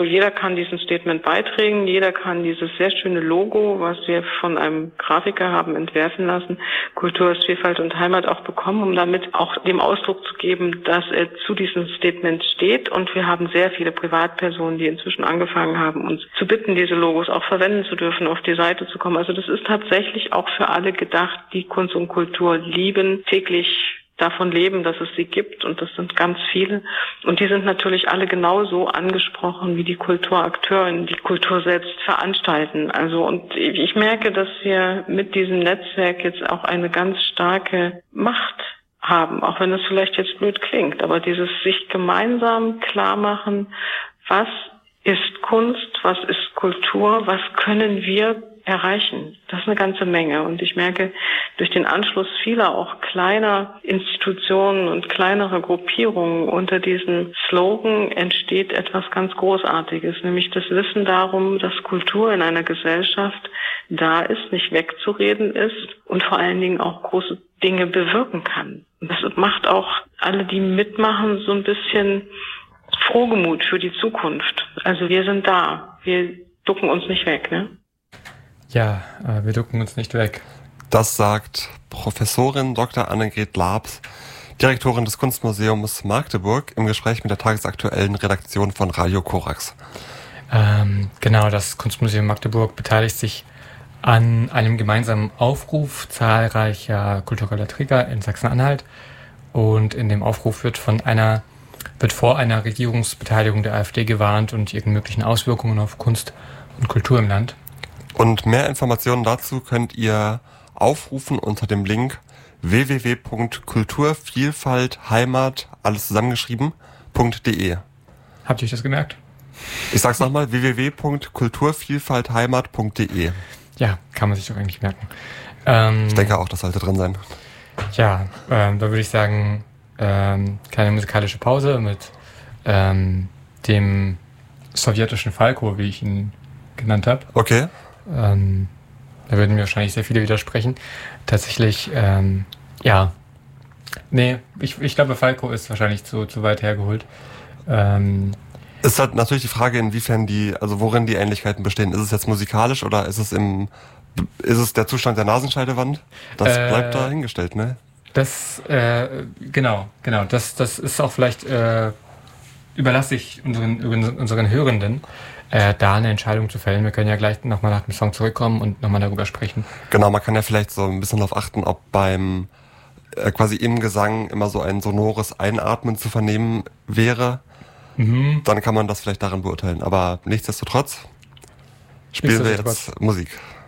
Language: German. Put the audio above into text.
Jeder kann diesem Statement beitragen, jeder kann dieses sehr schöne Logo, was wir von einem Grafiker haben entwerfen lassen, Kultur ist Vielfalt und Heimat, auch bekommen, um damit auch dem Ausdruck zu geben, dass er zu diesem Statement steht. Und wir haben sehr viele Privatpersonen, die inzwischen angefangen haben, uns zu bitten, diese Logos auch verwenden zu dürfen, auf die Seite zu kommen. Also das ist tatsächlich auch für alle gedacht, die Kunst und Kultur lieben, täglich davon leben, dass es sie gibt, und das sind ganz viele. Und die sind natürlich alle genauso angesprochen wie die Kulturakteurinnen, die Kultur selbst veranstalten. Also, und ich merke, dass wir mit diesem Netzwerk jetzt auch eine ganz starke Macht haben, auch wenn es vielleicht jetzt blöd klingt, aber dieses sich gemeinsam klar machen, was ist Kunst, was ist Kultur, was können wir erreichen. Das ist eine ganze Menge. Und ich merke, durch den Anschluss vieler auch kleiner Institutionen und kleinerer Gruppierungen unter diesem Slogan entsteht etwas ganz Großartiges, nämlich das Wissen darum, dass Kultur in einer Gesellschaft da ist, nicht wegzureden ist und vor allen Dingen auch große Dinge bewirken kann. Und das macht auch alle, die mitmachen, so ein bisschen Frohgemut für die Zukunft. Also wir sind da. Wir ducken uns nicht weg, ne? Ja, wir ducken uns nicht weg. Das sagt Professorin Dr. Annegret Laabs, Direktorin des Kunstmuseums Magdeburg, im Gespräch mit der tagesaktuellen Redaktion von Radio Korax. Genau, das Kunstmuseum Magdeburg beteiligt sich an einem gemeinsamen Aufruf zahlreicher kultureller Träger in Sachsen-Anhalt. Und in dem Aufruf wird vor einer Regierungsbeteiligung der AfD gewarnt und ihren möglichen Auswirkungen auf Kunst und Kultur im Land. Und mehr Informationen dazu könnt ihr aufrufen unter dem Link www.kulturvielfaltheimat, alles zusammengeschrieben.de. Habt ihr euch das gemerkt? Ich sag's nochmal, www.kulturvielfaltheimat.de. Ja, kann man sich doch eigentlich merken. Ich denke auch, das sollte drin sein. Ja, da würde ich sagen, kleine musikalische Pause mit dem sowjetischen Falco, wie ich ihn genannt habe. Okay. Da würden mir wahrscheinlich sehr viele widersprechen. Tatsächlich, ja. Nee, ich glaube, Falco ist wahrscheinlich zu weit hergeholt. Ist halt natürlich die Frage, worin die Ähnlichkeiten bestehen. Ist es jetzt musikalisch oder ist es der Zustand der Nasenscheidewand? Das bleibt da hingestellt, ne? Genau. Das ist auch vielleicht, überlasse ich unseren Hörenden, da eine Entscheidung zu fällen. Wir können ja gleich nochmal nach dem Song zurückkommen und nochmal darüber sprechen. Genau, man kann ja vielleicht so ein bisschen darauf achten, ob beim quasi im Gesang immer so ein sonores Einatmen zu vernehmen wäre. Dann kann man das vielleicht daran beurteilen. Aber nichtsdestotrotz spielen wir jetzt Musik.